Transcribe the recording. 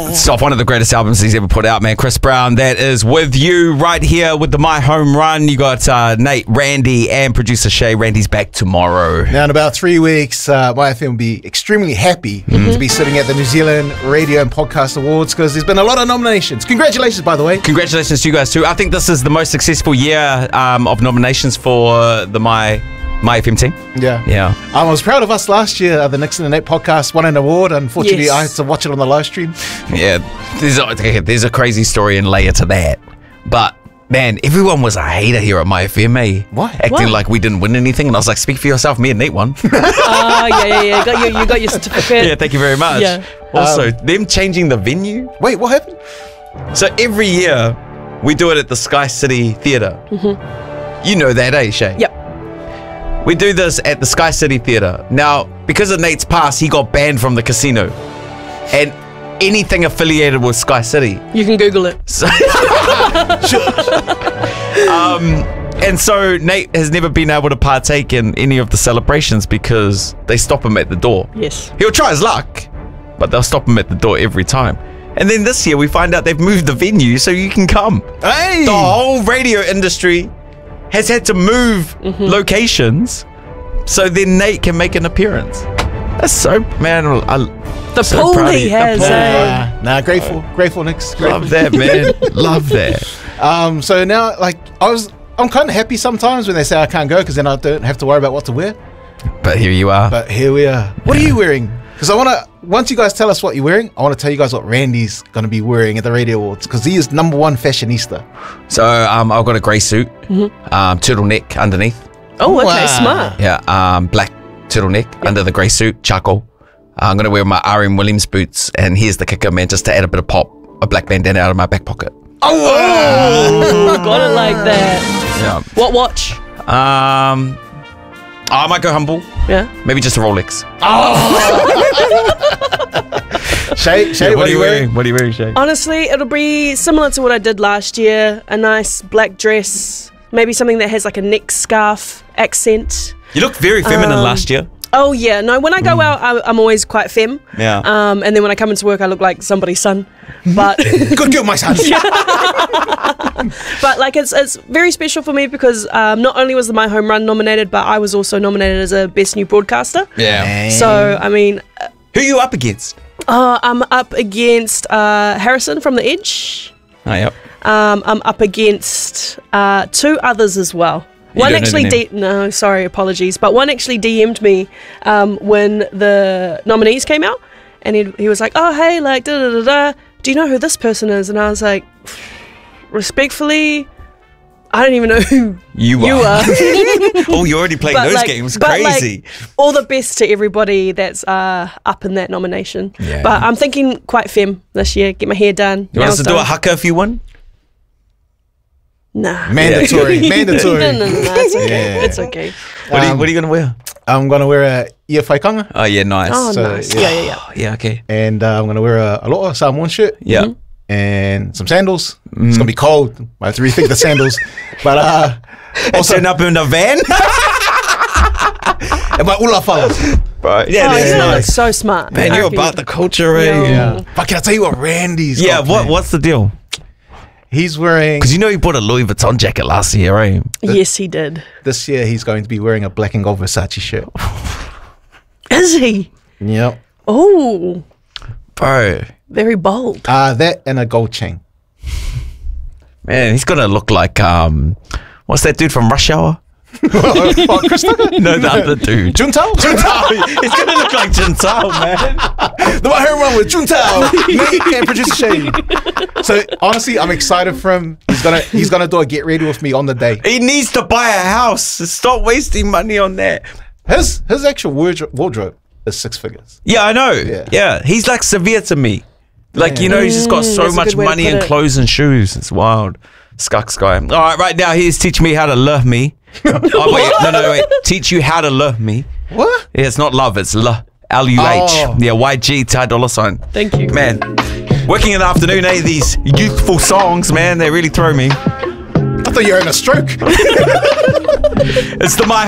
It's off one of the greatest albums he's ever put out, man. Chris Brown, that is With You right here with the My Home Run. You got Nate, Randy, and producer Shay. Randy's back tomorrow. Now, in about 3 weeks, My FM will be extremely happy to be sitting at the New Zealand Radio and Podcast Awards because there's been a lot of nominations. Congratulations, by the way. Congratulations to you guys too. I think this is the most successful year of nominations for the My FM team. Yeah. I was proud of us last year. The Nixon and Nate podcast won an award. Unfortunately, Yes. I had to watch it on the live stream. Yeah, there's a crazy story and layer to that. But man, everyone was a hater here at My FM, eh? Why? Acting Why? like we didn't win anything. And I was like, speak for yourself. Me and Nate won. Yeah. You got your certificate. Yeah, thank you very much. Yeah. Also, them changing the venue. Wait, what happened? So every year, we do it at the Sky City Theatre. You know that, eh, Shay? Yep. We do this at the Sky City Theatre. Now, because of Nate's past, he got banned from the casino. And anything affiliated with Sky City. You can Google it. So and so Nate has never been able to partake in any of the celebrations because they stop him at the door. Yes. He'll try his luck, but they'll stop him at the door every time. And then this year we find out they've moved the venue so you can come. Hey! The whole radio industry has had to move locations so then Nate can make an appearance. That's so, man, The so pool proud of he you. has. The pool. eh? Grateful, Nix. Love that, man. Love that. So now, I'm kind of happy sometimes when they say I can't go because then I don't have to worry about what to wear. But here you are. But here we are. What are you wearing? Because once you guys tell us what you're wearing, I want to tell you guys what Randy's going to be wearing at the Radio Awards because he is #1 fashionista. So I've got a grey suit, turtleneck underneath. Oh, okay, Wow. smart. Yeah, black turtleneck under the grey suit, charcoal. I'm going to wear my RM Williams boots, and here's the kicker, man, just to add a bit of pop, a black bandana out of my back pocket. Oh, got it like that. Yeah. What watch? I might go humble, Yeah. maybe just a Rolex. Shay, what are you wearing? What are you wearing, Shay? Honestly, it'll be similar to what I did last year. A nice black dress, maybe something that has like a neck scarf accent. You looked very feminine last year. Oh yeah, no. When I go out, I'm always quite femme. Yeah. And then when I come into work, I look like somebody's son. But Good girl, my son. but like it's very special for me because not only was the My Home Run nominated, but I was also nominated as a Best New Broadcaster. Yeah. So I mean, Who are you up against? I'm up against Harrison from The Edge. Oh, yep. I'm up against 2 others as well. You One don't know actually their name? no, sorry, apologies. But one actually DM'd me when the nominees came out, and he was like, "Oh, hey, like, da da da da. Do you know who this person is?" And I was like, respectfully, I don't even know who You you are. Oh, you're already playing But, those like- games. but, like, Crazy. all the best to everybody that's up in that nomination. Yeah. But I'm thinking quite femme this year. Get my hair done. You want us nails to do a done. haka if you win? Nah. Mandatory. No, it's okay. Yeah. It's okay. What are you going to wear? I'm going to wear a ia whaikanga Oh, yeah, nice. Oh, So, nice. yeah. Yeah. Oh, yeah, okay. and I'm going to wear a Aloha Samoan shirt Yeah. and some sandals. It's going to be cold. I have to rethink the sandals. But Also, turn up in the van? and my ula fellas. Right. Yeah, Oh, that's you nice. look so smart. Man, I you're reckon about the culture, eh? Yeah. Yeah. But can I tell you what Randy's Yeah, got planned? what's the deal? He's wearing, Because you know he bought a Louis Vuitton jacket last year, eh? Yes, he did. this year he's going to be wearing a black and gold Versace shirt. Is he? Yep. Oh, Bro, very bold. That and a gold chain. man, he's going to look like, what's that dude from Rush Hour? Oh, Chris Tucker? No, the other dude. Juntao? He's going to look like Jintao, man. The one here run with Juntao, Nate, and producer Shane. So honestly, I'm excited for him. He's gonna do a get ready with me on the day. He needs to buy a house. Stop wasting money on that. His actual wardrobe is 6 figures. Yeah, I know. Yeah. Yeah, he's like severe to me. Like, you know, he's just got so that's a much good way to money put and it. clothes and shoes. It's wild. Skucks guy. All right now, he's teaching me how to love me. Wait. Teach you how to love me. What? Yeah, it's not love, it's L-U-H. Oh. Yeah, YG, Ty Dollar Sign. Thank you. Man, working in the afternoon, these youthful songs, man, they really throw me. I thought you were in a stroke. It's the My